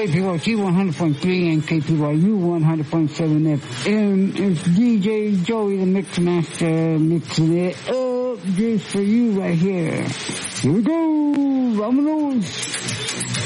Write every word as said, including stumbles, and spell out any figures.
K P Y T one hundred point three and K P Y U one hundred point seven F M. It's D J Joey, the Mix Master, mixing it up just for you right here. Here we go, Vámonos.